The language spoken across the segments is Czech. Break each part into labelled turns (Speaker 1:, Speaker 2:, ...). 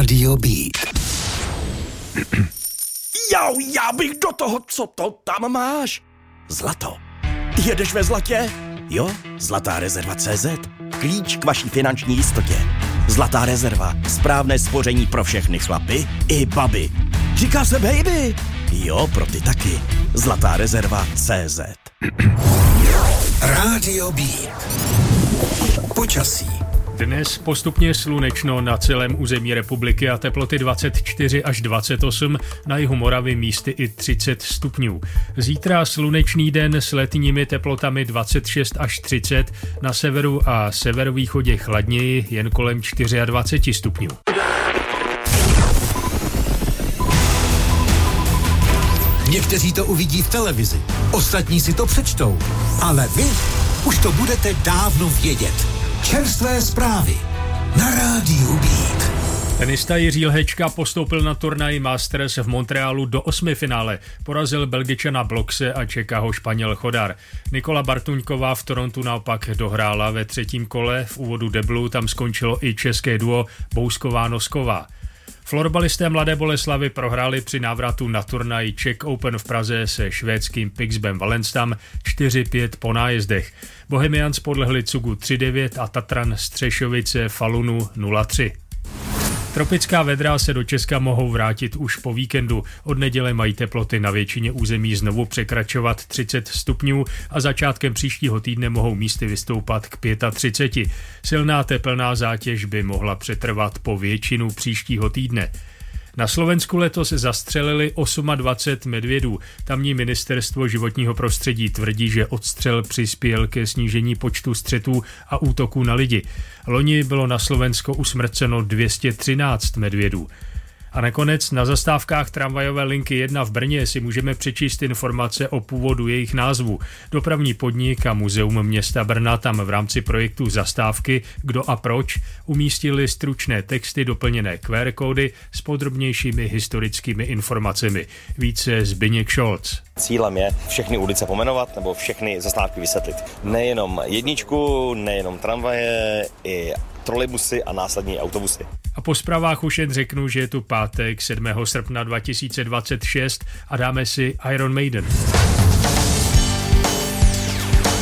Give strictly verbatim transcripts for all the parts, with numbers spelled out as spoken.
Speaker 1: Rádio Beat.
Speaker 2: Jau, já bych do toho, co to tam máš? Zlato. Jedeš ve zlatě? Jo, Zlatá rezerva tečka cé zet. Klíč k vaší finanční jistotě. Zlatá rezerva. Správné spoření pro všechny chlapy i baby. Říká se baby. Jo, pro ty taky. Zlatá rezerva tečka cé zet.
Speaker 1: Rádio Beat. Počasí.
Speaker 3: Dnes postupně slunečno na celém území republiky a teploty dvacet čtyři až dvacet osm, na jihu Moravy místy i třicet stupňů. Zítra slunečný den s letními teplotami dvacet šest až třicet, na severu a severovýchodě chladněji, jen kolem dvacet čtyři stupňů.
Speaker 1: Někteří to uvidí v televizi, ostatní si to přečtou, ale vy už to budete dávno vědět. Čerstvé zprávy na Rádiu Beat.
Speaker 3: Tenista Jiří Lhečka postoupil na turnaj Masters v Montrealu do osmifinále. Porazil Belgičana Blockse a čeká ho Španěl Chodar. Nikola Bartuňková v Torontu naopak dohrála ve třetím kole. V úvodu deblu tam skončilo i české duo Bousková-Nosková. Florbalisté Mladé Boleslavi prohráli při návratu na turnaj Czech Open v Praze se švédským Pixbem Wallenstam čtyři pět po nájezdech. Bohemians podlehli Cugu tři devět a Tatran Střešovice Falunu nula tři. Tropická vedra se do Česka mohou vrátit už po víkendu. Od neděle mají teploty na většině území znovu překračovat třicet stupňů a začátkem příštího týdne mohou místy vystoupat k třicet pět. Silná tepelná zátěž by mohla přetrvat po většinu příštího týdne. Na Slovensku letos zastřelili dvacet osm medvědů. Tamní ministerstvo životního prostředí tvrdí, že odstřel přispěl ke snížení počtu střetů a útoků na lidi. Loni bylo na Slovensko usmrceno dvě stě třináct medvědů. A nakonec na zastávkách tramvajové linky jedna v Brně si můžeme přečíst informace o původu jejich názvu. Dopravní podnik a Muzeum města Brna tam v rámci projektu Zastávky Kdo a proč umístili stručné texty doplněné Q R kódy s podrobnějšími historickými informacemi. Více Zbyněk Šolc.
Speaker 4: Cílem je všechny ulice pomenovat nebo všechny zastávky vysvětlit. Nejenom jedničku, nejenom tramvaje, i trolejbusy a následní autobusy.
Speaker 3: A po zprávách už jen řeknu, že je tu pátek sedmého srpna dva tisíce dvacet šest a dáme si Iron Maiden.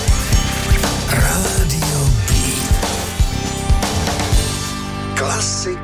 Speaker 1: Rádio Beat. Klasik